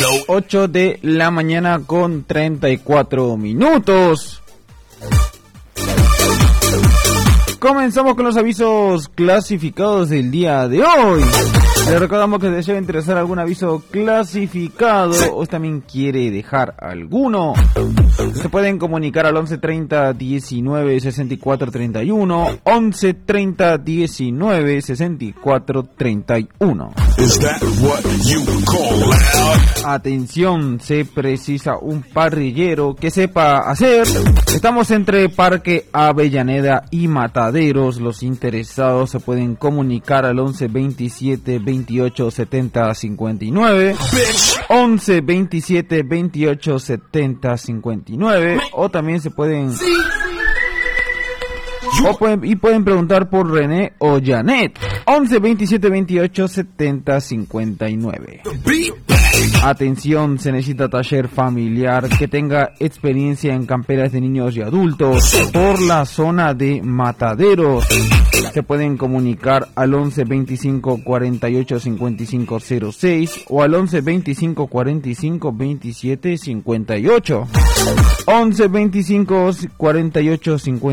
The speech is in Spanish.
8 de la mañana con 34 minutos. Comenzamos con los avisos clasificados del día de hoy. Les recordamos que les debe interesar algún aviso clasificado o también quiere dejar alguno. Se pueden comunicar al 11 30 19 64 31, 11 30 19 64 31. Atención, se precisa un parrillero que sepa hacer. Estamos entre Parque Avellaneda y Mataderos. Los interesados se pueden comunicar al 11 27 28 70 59, 11 27 28 70 59, o también se pueden pueden preguntar por René o Janet, 11 27 28 70 59. Atención, se necesita taller familiar que tenga experiencia en camperas de niños y adultos por la zona de Mataderos. Se pueden comunicar al 11 25 48 55 06 o al 11 25 45 27 58. 11 25 48 50